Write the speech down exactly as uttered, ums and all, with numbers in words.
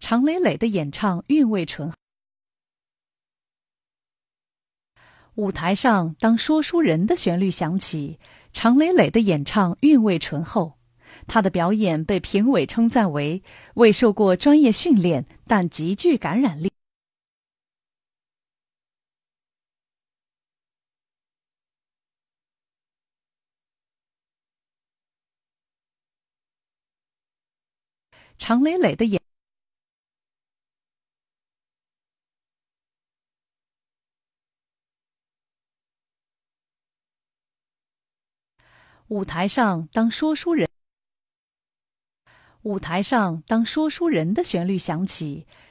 常磊磊的演唱韵味醇厚。舞台上，当说书人的旋律响起，常磊磊的演唱韵味醇厚。他的表演被评委称赞为未受过专业训练，但极具感染力。常磊磊的演舞台上，当说书人舞台上，当说书人的旋律响起，